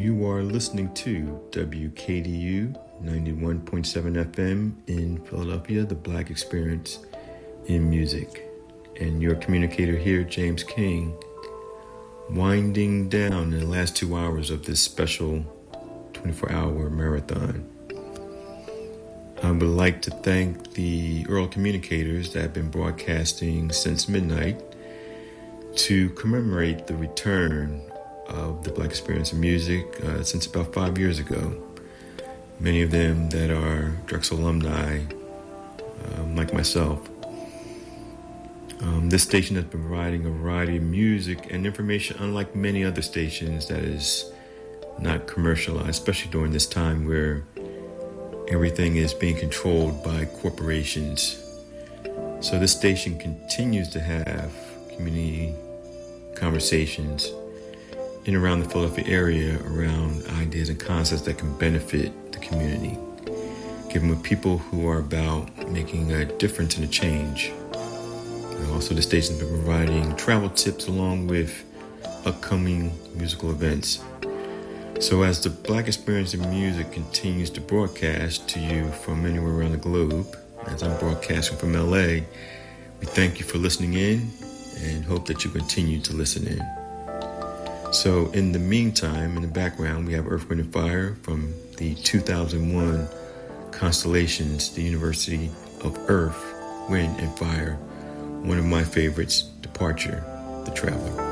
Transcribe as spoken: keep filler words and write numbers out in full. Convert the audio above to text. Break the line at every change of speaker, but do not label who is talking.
You are listening to W K D U ninety-one point seven F M in Philadelphia, the Black Experience in Music. And your communicator here, James King, winding down in the last two hours of this special twenty-four hour marathon. I would like to thank the Earl Communicators that have been broadcasting since midnight to commemorate the return of the Black Experience in Music uh, since about five years ago. Many of them that are Drexel alumni, um, like myself. Um, this station has been providing a variety of music and information unlike many other stations that is not commercialized, especially during this time where everything is being controlled by corporations. So this station continues to have community conversations in and around the Philadelphia area around ideas and concepts that can benefit the community, given with people who are about making a difference and a change. And also, the station's been providing travel tips along with upcoming musical events. So as the Black Experience in Music continues to broadcast to you from anywhere around the globe, as I'm broadcasting from L A, we thank you for listening in and hope that you continue to listen in. So in the meantime, in the background, we have Earth, Wind, and Fire from the two thousand one Constellations, the University of Earth, Wind, and Fire. One of my favorites, Departure, The Traveler.